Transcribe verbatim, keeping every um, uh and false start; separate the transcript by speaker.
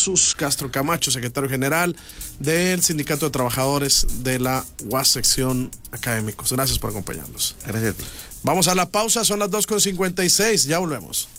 Speaker 1: Jesús Castro Camacho, secretario general del Sindicato de Trabajadores de la U A S, sección académicos. Gracias por acompañarnos.
Speaker 2: Gracias a ti.
Speaker 1: Vamos a la pausa, son las dos con cincuenta y seis, ya volvemos.